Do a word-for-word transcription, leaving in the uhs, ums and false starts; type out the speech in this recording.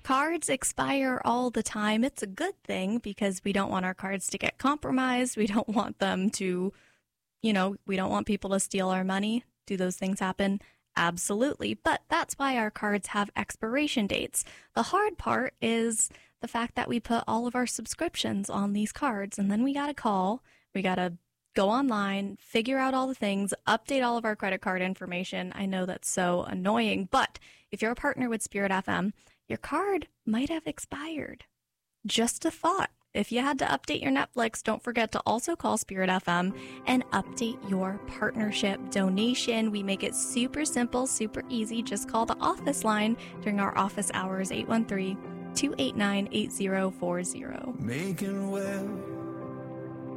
Cards expire all the time. It's a good thing because we don't want our cards to get compromised. We don't want them to, you know, we don't want people to steal our money. Do those things happen? Absolutely. But that's why our cards have expiration dates. The hard part is the fact that we put all of our subscriptions on these cards, and then we got to call, we got to go online, figure out all the things, update all of our credit card information. I know that's so annoying, but if you're a partner with Spirit F M, your card might have expired. Just a thought. If you had to update your Netflix, don't forget to also call Spirit F M and update your partnership donation. We make it super simple, super easy. Just call the office line during our office hours, eight one three, two eight nine, eight zero four zero. Making well